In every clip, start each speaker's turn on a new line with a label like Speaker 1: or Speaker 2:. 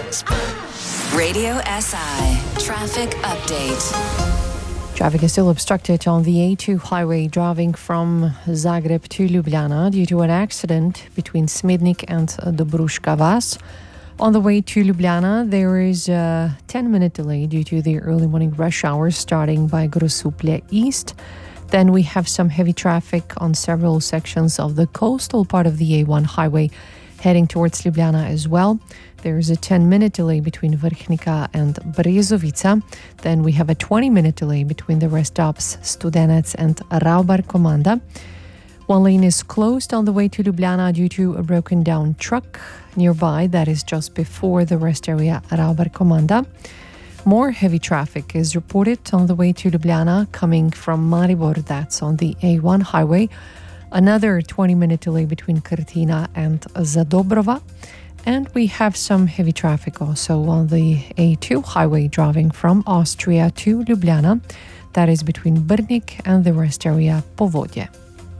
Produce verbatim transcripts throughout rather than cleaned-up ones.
Speaker 1: Radio S I traffic update.
Speaker 2: Traffic is still obstructed on the A two highway driving from Zagreb to Ljubljana due to an accident between Smednik and Dobruška Vas. On the way to Ljubljana, there is a ten-minute delay due to the early morning rush hour starting by Grosuplje East. Then we have some heavy traffic on several sections of the coastal part of the A one highway heading towards Ljubljana as well. There is a ten-minute delay between Vrhnika and Brezovica. Then we have a twenty-minute delay between the rest stops Studenec and Raubar Komanda. One lane is closed on the way to Ljubljana due to a broken down truck nearby. That is just before the rest area Raubar Komanda. More heavy traffic is reported on the way to Ljubljana coming from Maribor. That's on the A one highway. Another twenty-minute delay between Krtina and Zadobrova. And we have some heavy traffic also on the A two highway driving from Austria to Ljubljana. That is between Brnik and the rest area Povodje.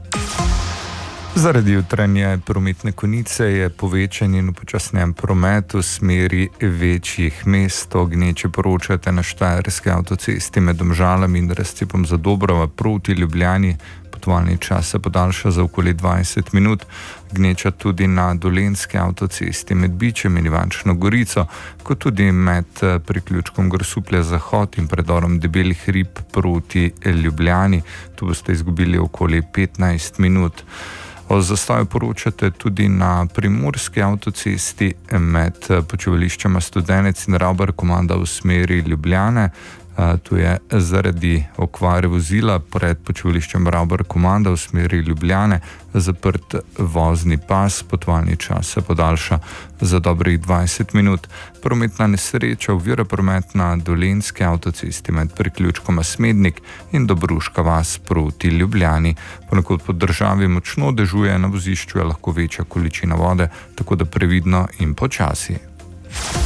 Speaker 3: Zaradi jutranje prometne konice je povečan in upočasnjen promet v smeri večjih mest. O gneči poročate na Štajerski avtocesti med Domžalami in razcepom Zadobrova proti Ljubljani. Potovalni čas se podaljša za okoli dvajset minut. Gneča tudi na Dolenjski avtocesti med Bičem in Ivančno Gorico, kot tudi med priključkom Grosuplje Zahod in predorom Debelih Hrib proti Ljubljani. Tu boste izgubili okoli petnajst minut. O zastoju poročate tudi na Primorski avtocesti med počivališčema Studenec in Raubar Komanda v smeri Ljubljane. Tu je zaradi okvare vozila pred počivališčem Raubar Komanda v smeri Ljubljane zaprt vozni pas. Potovalni čas se podaljša za dobrih dvajset minut. Prometna nesreča ovira promet na Dolenjski avtocesti med priključkoma Smednik in Dobruška Vas proti Ljubljani. Ponekod po državi močno dežuje, na vozišču je lahko večja količina vode, tako da previdno in počasi.